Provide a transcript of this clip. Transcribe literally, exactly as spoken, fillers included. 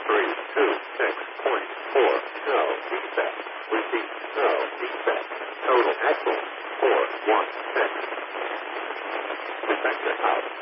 three two six point four. No defect. Repeat. No defect. Total excellent. four one six. Defector out.